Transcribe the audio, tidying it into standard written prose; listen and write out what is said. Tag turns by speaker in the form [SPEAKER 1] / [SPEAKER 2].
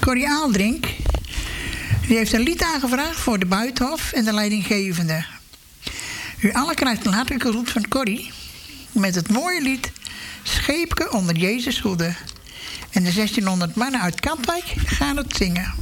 [SPEAKER 1] Corrie Aaldrink, die heeft een lied aangevraagd voor de Buitenhof en de leidinggevende. U allen krijgt een hartelijke groet van Corrie met het mooie lied Scheepke onder Jezus hoede. En de 1600 mannen uit Katwijk gaan het zingen.